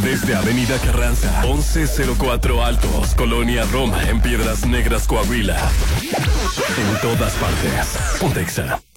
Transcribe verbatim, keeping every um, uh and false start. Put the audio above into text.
Desde Avenida Carranza, once cero cuatro Altos, Colonia Roma, en Piedras Negras, Coahuila. En todas partes. Pontexa.